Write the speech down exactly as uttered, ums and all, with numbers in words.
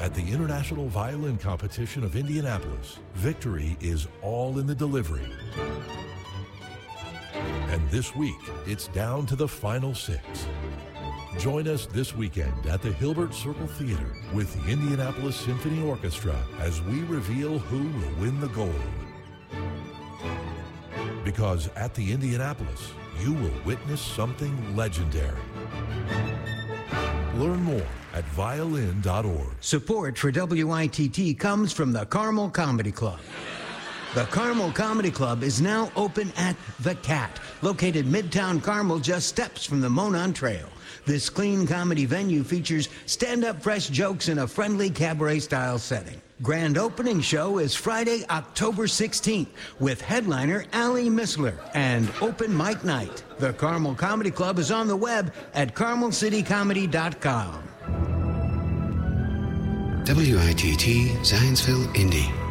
At the International Violin Competition of Indianapolis, victory is all in the delivery. And this week, it's down to the final six. Join us this weekend at the Hilbert Circle Theater with the Indianapolis Symphony Orchestra as we reveal who will win the gold. Because at the Indianapolis, you will witness something legendary. Learn more at violin dot org. Support for W I T T comes from the Carmel Comedy Club. The Carmel Comedy Club is now open at The Cat, located Midtown Carmel, just steps from the Monon Trail. This clean comedy venue features stand-up fresh jokes in a friendly cabaret-style setting. Grand opening show is Friday, October sixteenth, with headliner Ali Missler and open mic night. The Carmel Comedy Club is on the web at carmel city comedy dot com. W I T T Zionsville, Indy.